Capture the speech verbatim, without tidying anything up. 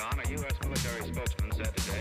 Pentagon, a U S military spokesman said today